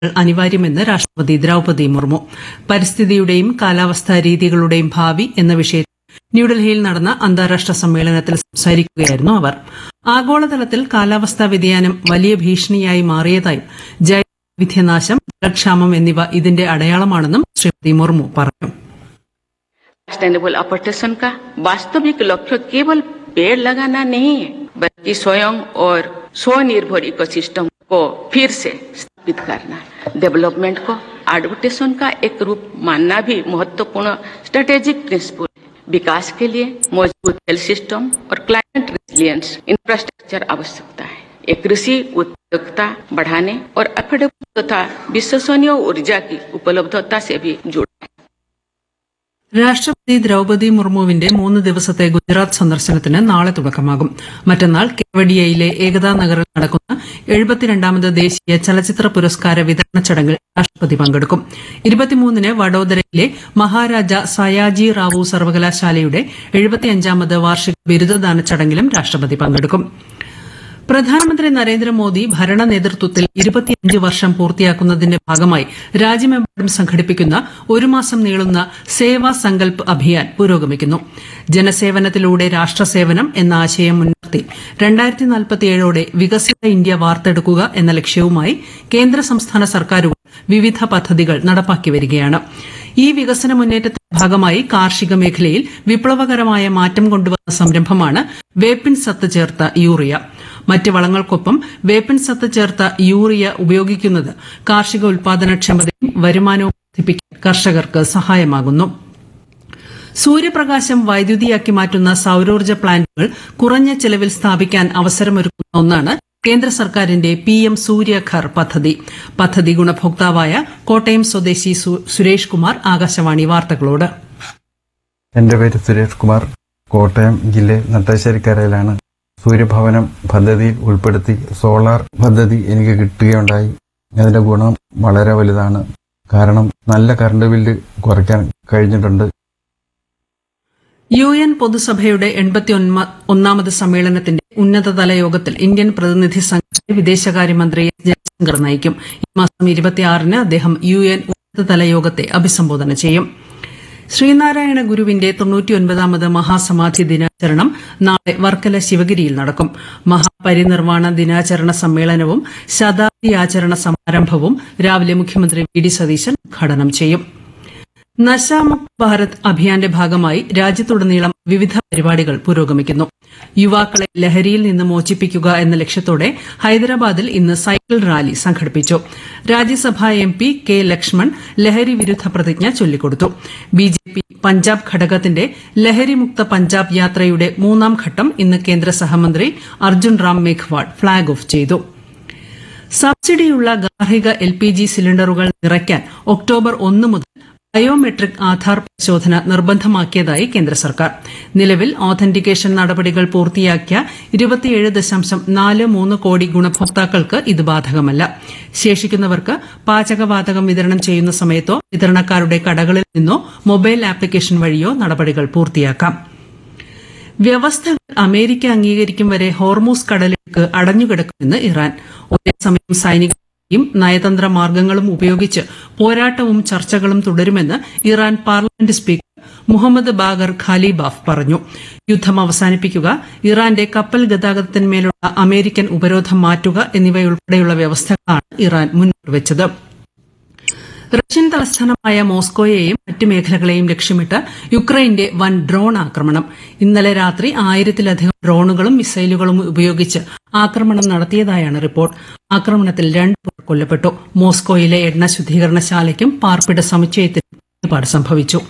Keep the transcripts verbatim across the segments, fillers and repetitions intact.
അനിവാര്യമെന്ന് രാഷ്ട്രപതി ദ്രൌപദി മുർമു. പരിസ്ഥിതിയുടെയും കാലാവസ്ഥാ രീതികളുടെയും ഭാവി എന്ന വിഷയത്തിൽ ന്യൂഡൽഹിയിൽ നടന്ന അന്താരാഷ്ട്ര സമ്മേളനത്തിൽ സംസാരിക്കുകയായിരുന്നു അവർ. ആഗോളതലത്തിൽ കാലാവസ്ഥാ വ്യതിയാനം വലിയ ഭീഷണിയായി മാറിയതായും ജൈവവൈവിധ്യനാശം, ജലക്ഷാമം എന്നിവ ഇതിന്റെ അടയാളമാണെന്നും ശ്രീമതി മുർമു പറഞ്ഞു. सस्टेनेबल अडॉप्टेशन का वास्तविक लक्ष्य केवल पेड़ लगाना नहीं है, बल्कि स्वयं और स्वनिर्भर इकोसिस्टम को फिर से स्थापित करना है. डेवलपमेंट को एडॉप्टेशन का एक रूप मानना भी महत्वपूर्ण स्ट्रेटेजिक प्रिंसिपल है. विकास के लिए मजबूत हेल्थ सिस्टम और क्लाइमेट रेजिलियंस इंफ्रास्ट्रक्चर आवश्यकता है. एक कृषि उत्पादकता बढ़ाने और अफोर्डेबल तथा विश्वसनीय ऊर्जा की उपलब्धता से भी जुड़ा है. രാഷ്ട്രപതി ദ്രൌപദി മുർമുവിന്റെ മൂന്ന് ദിവസത്തെ ഗുജറാത്ത് സന്ദർശനത്തിന് നാളെ തുടക്കമാകും. മറ്റന്നാൾ കേവഡിയയിലെ ഏകതാ നഗറിൽ നടക്കുന്ന എഴുപത്തിരണ്ടാമത് ദേശീയ ചലച്ചിത്ര പുരസ്കാര വിതരണ ചടങ്ങിൽ രാഷ്ട്രപതി പങ്കെടുക്കും. ഇരുപത്തിമൂന്നിന് വഡോദരയിലെ മഹാരാജ സയാജി റാവു സർവകലാശാലയുടെ എഴുപത്തിയഞ്ചാമത് വാർഷിക ബിരുദദാന ചടങ്ങിലും രാഷ്ട്രപതി പങ്കെടുക്കും. പ്രധാനമന്ത്രി നരേന്ദ്രമോദി ഭരണ നേതൃത്വത്തിൽ ഇരുപത്തിയഞ്ച് വർഷം പൂർത്തിയാക്കുന്നതിന്റെ ഭാഗമായി രാജ്യമെമ്പാടും സംഘടിപ്പിക്കുന്ന ഒരു മാസം നീളുന്ന സേവാ സങ്കൽപ് അഭിയാൻ പുരോഗമിക്കുന്നു. ജനസേവനത്തിലൂടെ രാഷ്ട്രസേവനം എന്ന ആശയം മുൻനിർത്തി രണ്ടായിരത്തി നാൽപ്പത്തിയേഴോടെ വികസിത ഇന്ത്യ വാർത്തെടുക്കുക എന്ന ലക്ഷ്യവുമായി കേന്ദ്ര സംസ്ഥാന സർക്കാരുകൾ വിവിധ പദ്ധതികൾ നടപ്പാക്കി വരികയാണ്. ഈ വികസന മുന്നേറ്റത്തിന്റെ ഭാഗമായി കാർഷിക മേഖലയിൽ വിപ്ലവകരമായ മാറ്റം കൊണ്ടുവന്ന സംരംഭമാണ് വേപ്പിൻ സത്ത് ചേർത്ത യൂറിയ. മറ്റ് വളങ്ങൾക്കൊപ്പം വേപ്പിൻ സത്ത് ചേർത്ത യൂറിയ ഉപയോഗിക്കുന്നത് കാർഷിക ഉൽപാദനക്ഷമതയും വരുമാനവും വർദ്ധിപ്പിക്കാൻ കർഷകർക്ക് സഹായമാകുന്നു. സൂര്യപ്രകാശം വൈദ്യുതിയാക്കി മാറ്റുന്ന സൌരോർജ്ജ പ്ലാന്റുകൾ കുറഞ്ഞ ചെലവിൽ സ്ഥാപിക്കാൻ അവസരമൊരുക്കുന്ന ഒന്നാണ് കേന്ദ്ര സർക്കാരിന്റെ പി എം സൂര്യഘർ പദ്ധതി. പദ്ധതി ഗുണഭോക്താവായ കോട്ടയം സ്വദേശി സുരേഷ് കുമാർ ആകാശവാണി വാർത്തകളോട്. എന്റെ പേര് സുരേഷ് കുമാർ. കോട്ടയം ജില്ലയിൽ നട്ടാശ്ശേരിക്കരയിലാണ്. സൂര്യഭവനം പദ്ധതിയിൽ ഉൾപ്പെടുത്തി സോളാർ പദ്ധതി എനിക്ക് കിട്ടുകയുണ്ടായി. അതിന്റെ ഗുണം വളരെ വലുതാണ്. കാരണം നല്ല കറണ്ട് ബില്ല് കുറയ്ക്കാൻ കഴിഞ്ഞിട്ടുണ്ട്. യു എൻ പൊതുസഭയുടെ എൺപത്തി ഒന്നാമത് സമ്മേളനത്തിന്റെ ഉന്നതതല യോഗത്തിൽ ഇന്ത്യൻ പ്രതിനിധി സംഘത്തെ വിദേശകാര്യമന്ത്രി എസ് ജയശങ്കർ നയിക്കും. ഈ മാസം ഇരുപത്തിയാറിന് അദ്ദേഹം യു എൻ ഉന്നതതല യോഗത്തെ അഭിസംബോധന ചെയ്യും. ശ്രീനാരായണ ഗുരുവിന്റെ തൊണ്ണൂറ്റിയൊൻപതാമത് മഹാസമാധി ദിനാചരണം നാളെ വർക്കല ശിവഗിരിയിൽ നടക്കും. മഹാപരിനിർവാണ ദിനാചരണ സമ്മേളനവും ശതാബ്ദി ആചരണ സമാരംഭവും രാവിലെ മുഖ്യമന്ത്രി വി ഡി സതീശൻ ഉദ്ഘാടനം ചെയ്യും. നശാമുക്ത് ഭാരത് അഭിയാന്റെ ഭാഗമായി രാജ്യത്തുടനീളം വിവിധ പരിപാടികൾ പുരോഗമിക്കുന്നു. യുവാക്കളെ ലഹരിയിൽ നിന്ന് മോചിപ്പിക്കുക എന്ന ലക്ഷ്യത്തോടെ ഹൈദരാബാദിൽ ഇന്ന് സൈക്കിൾ റാലി സംഘടിപ്പിച്ചു. രാജ്യസഭാ എം പി കെ ലക്ഷ്മൺ ലഹരി വിരുദ്ധ പ്രതിജ്ഞ ചൊല്ലിക്കൊടുത്തു. ബിജെപി പഞ്ചാബ് ഘടകത്തിന്റെ ലഹരിമുക്ത പഞ്ചാബ് യാത്രയുടെ മൂന്നാം ഘട്ടം ഇന്ന് കേന്ദ്ര സഹമന്ത്രി അർജുൻ റാം മേഘ്വാൾ ഫ്ളാഗ് ഓഫ് ചെയ്തു. സബ്സിഡിയുള്ള ഗാർഹിക എൽ പി ജി സിലിണ്ടറുകൾ നിറയ്ക്കാൻ ഒക്ടോബർ ഒന്ന് മുതൽ ബയോമെട്രിക് ആധാർ പരിശോധന നിർബന്ധമാക്കിയതായി കേന്ദ്ര സർക്കാർ. നിലവിൽ ഓഥന്റിക്കേഷൻ നടപടികൾ പൂർത്തിയാക്കിയ ഇരുപത്തിയേഴ് ദശാംശം നാല് മൂന്ന് കോടി ഗുണഭോക്താക്കൾക്ക് ഇത് ബാധകമല്ല. ശേഷിക്കുന്നവർക്ക് പാചകവാതകം വിതരണം ചെയ്യുന്ന സമയത്തോ വിതരണക്കാരുടെ കടകളിൽ നിന്നോ മൊബൈൽ ആപ്ലിക്കേഷൻ വഴിയോ നടപടികൾ പൂർത്തിയാക്കാം. വ്യവസ്ഥകൾ അമേരിക്ക അംഗീകരിക്കും വരെ ഹോർമൂസ് കടലിടുക്ക് അടഞ്ഞുകിടക്കുമെന്ന് ഇറാൻ. ഒരേസമയം സൈനിക നയതന്ത്ര മാർഗങ്ങളും ഉപയോഗിച്ച് പോരാട്ടവും ചർച്ചകളും തുടരുമെന്ന് Iran parliament speaker Mohammad Bagher Ghalibaf പറഞ്ഞു. യുദ്ധം അവസാനിപ്പിക്കുക, ഇറാന്റെ കപ്പൽ ഗതാഗതത്തിന്മേലുള്ള അമേരിക്കൻ ഉപരോധം മാറ്റുക എന്നിവയുൾപ്പെടെയുള്ള വ്യവസ്ഥകളാണ് ഇറാൻ മുന്നോട്ട് വെച്ചത്. റഷ്യൻ തലസ്ഥാനമായ മോസ്കോയെയും മറ്റ് മേഖലകളെയും ലക്ഷ്യമിട്ട് യുക്രൈന്റെ വൻ ഡ്രോൺ ആക്രമണം. ഇന്നലെ രാത്രി ആയിരത്തിലധികം ഡ്രോണുകളും മിസൈലുകളും ഉപയോഗിച്ച് ആക്രമണം നടത്തിയതായാണ് റിപ്പോർട്ട്. ആക്രമണത്തിൽ രണ്ട് പേർ കൊല്ലപ്പെട്ടു. മോസ്കോയിലെ എണ്ണ ശുദ്ധീകരണശാലയ്ക്കും പാർപ്പിട സമുച്ചയത്തിനും കേടുപാട് സംഭവിച്ചു.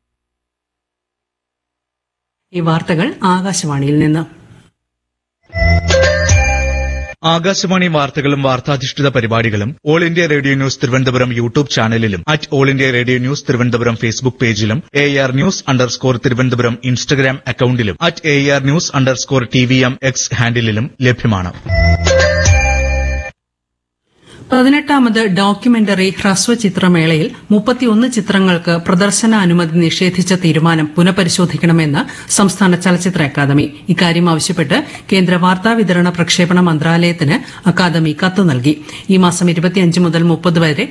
ഈ വാർത്തകൾ ആകാശവാണിയിൽ നിന്ന്. ആകാശവാണി വാർത്തകളും വാർത്താധിഷ്ഠിത പരിപാടികളും all India radio news Thiruvananthapuram YouTube ചാനലിലും at all India radio news Thiruvananthapuram Facebook പേജിലും A R news underscore Thiruvananthapuram Instagram അക്കൌണ്ടിലും at A R news underscore T V M X ഹാൻഡിലും ലഭ്യമാണ്. പതിനെട്ടാമത് ഡോക്യുമെന്ററി ഹ്രസ്വചിത്രമേളയിൽ മുപ്പത്തിയൊന്ന് ചിത്രങ്ങൾക്ക് പ്രദർശനാനുമതി നിഷേധിച്ച തീരുമാനം പുനഃപരിശോധിക്കണമെന്ന് സംസ്ഥാന ചലച്ചിത്ര അക്കാദമി. ഇക്കാര്യം ആവശ്യപ്പെട്ട് കേന്ദ്ര വാർത്താവിതരണ പ്രക്ഷേപണ മന്ത്രാലയത്തിന് അക്കാദമി കത്ത് നൽകി. ഈ മാസം ഇരുപത്തിയഞ്ച് മുതൽ മുപ്പത് വരെ